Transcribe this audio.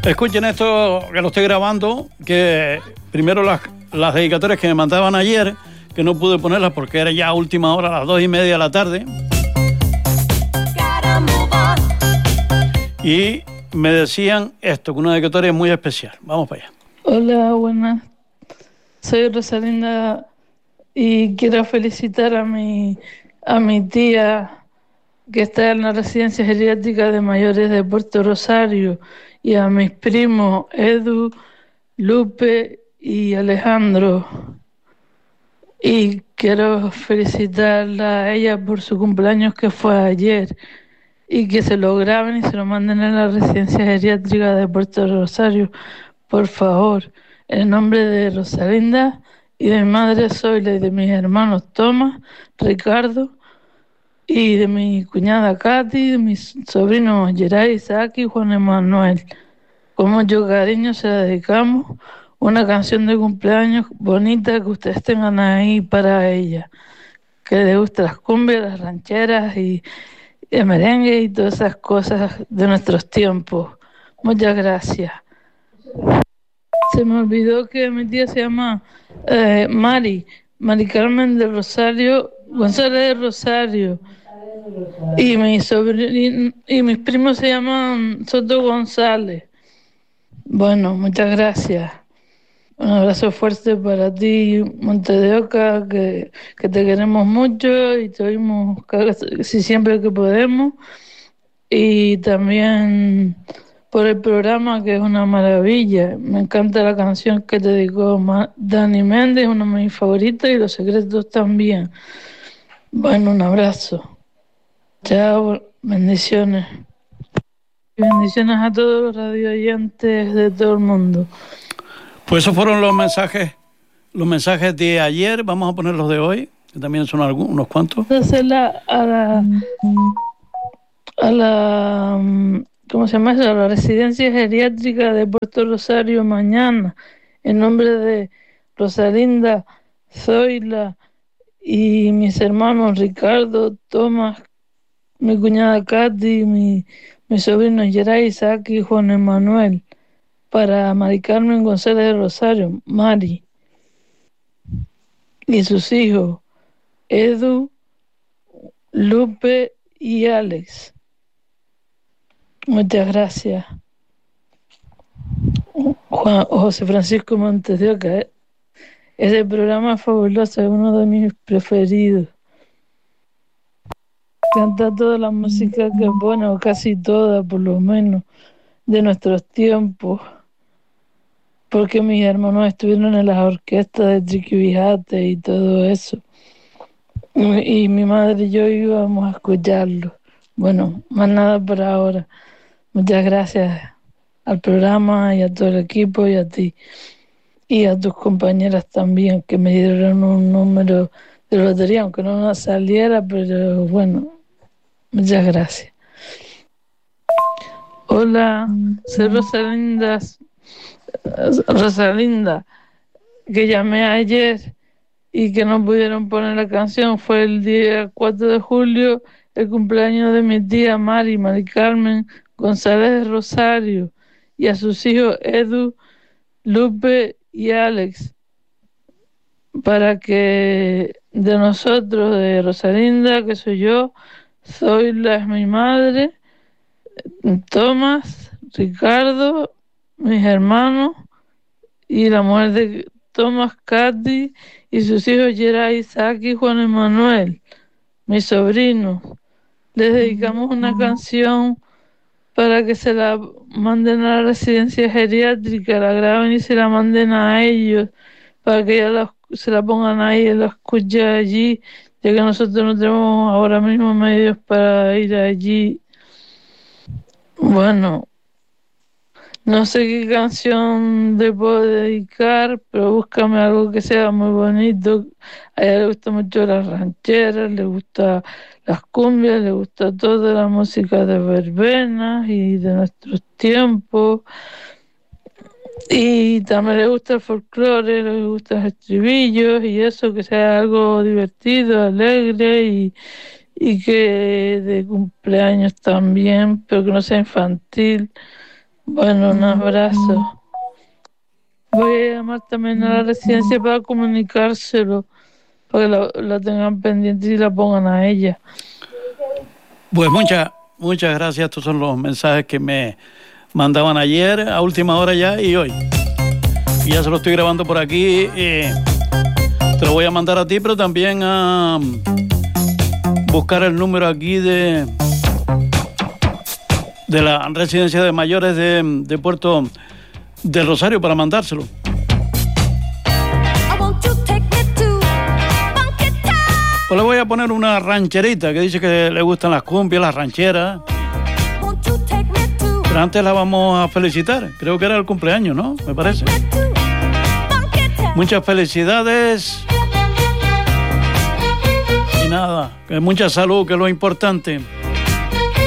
Escuchen esto, que lo estoy grabando, que primero las dedicatorias que me mandaban ayer, que no pude ponerlas porque era ya última hora, a las 2:30 de la tarde. Y me decían esto, que una dedicatoria muy especial. Vamos para allá. Hola, buenas. Soy Rosalinda y quiero felicitar a mi tía que está en la residencia geriátrica de mayores de Puerto Rosario y a mis primos Edu, Lupe y Alejandro. Y quiero felicitarla a ella por su cumpleaños que fue ayer y que se lo graben y se lo manden a la residencia geriátrica de Puerto Rosario, por favor. En nombre de Rosalinda y de mi madre Zoila y de mis hermanos Tomás, Ricardo y de mi cuñada Katy, de mis sobrinos Geray, Isaac y Juan Emanuel. Con mucho cariño se la dedicamos una canción de cumpleaños bonita que ustedes tengan ahí para ella, que le gustan las cumbias, las rancheras y el merengue y todas esas cosas de nuestros tiempos. Muchas gracias. Se me olvidó que mi tía se llama Mari Carmen de Rosario, González de Rosario. Y y mis primos se llaman Soto González. Bueno, muchas gracias. Un abrazo fuerte para ti, Monte de Oca, que te queremos mucho y te oímos siempre que podemos. Y también por el programa, que es una maravilla. Me encanta la canción que te dedicó Dani Méndez, una de mis favoritas, y Los Secretos también. Bueno, un abrazo. Chao, bendiciones. Y bendiciones a todos los radio oyentes de todo el mundo. Pues esos fueron los mensajes de ayer. Vamos a poner los de hoy, que también son unos cuantos. A la ¿cómo se llama eso? A la residencia geriátrica de Puerto Rosario mañana, en nombre de Rosalinda, Zoila y mis hermanos Ricardo, Tomás, mi cuñada Katy, mi sobrino Geray, Isaac y Juan Emanuel, para Mari Carmen González de Rosario, Mari, y sus hijos, Edu, Lupe y Alex. Muchas gracias. José Francisco Montes de Oca. Ese programa es fabuloso, es uno de mis preferidos. Canta toda la música que es buena, o casi toda, por lo menos, de nuestros tiempos. Porque mis hermanos estuvieron en las orquestas de Triquibijate y todo eso. Y mi madre y yo íbamos a escucharlo. Bueno, más nada por ahora. Muchas gracias al programa y a todo el equipo y a ti. Y a tus compañeras también, que me dieron un número de lotería, aunque no saliera, pero bueno, muchas gracias. Hola, soy Rosalinda, que llamé ayer y que no pudieron poner la canción. Fue el día 4 de julio, el cumpleaños de mi tía Mari Carmen González de Rosario, y a sus hijos Edu, Lupe y Alex, para que de nosotros, de Rosalinda, que soy yo, Zoila es mi madre, Tomás, Ricardo, mis hermanos, y la mujer de Tomás, Katy, y sus hijos Geray, Isaac y Juan Emanuel, mis sobrinos. Les dedicamos una canción para que se la manden a la residencia geriátrica, la graben y se la manden a ellos, para que ellos se la pongan ahí y la escuchen allí, ya que nosotros no tenemos ahora mismo medios para ir allí. Bueno, no sé qué canción te puedo dedicar, pero búscame algo que sea muy bonito. A ella le gusta mucho las rancheras, le gusta las cumbias, le gusta toda la música de verbenas y de nuestros tiempos. Y también le gusta el folclore, le gustan los estribillos y eso, que sea algo divertido, alegre y que de cumpleaños también, pero que no sea infantil. Bueno, un abrazo. Voy a llamar también a la residencia para comunicárselo, para que la tengan pendiente y la pongan a ella. Pues muchas gracias. Estos son los mensajes que me mandaban ayer, a última hora ya, y hoy. Y ya se lo estoy grabando por aquí. Te lo voy a mandar a ti, pero también a buscar el número aquí de la residencia de mayores de Puerto del Rosario para mandárselo. Pues le voy a poner una rancherita que dice que le gustan las cumbias, las rancheras. Pero antes la vamos a felicitar. Creo que era el cumpleaños, ¿no? Me parece. Muchas felicidades. Y nada, que mucha salud, que es lo importante.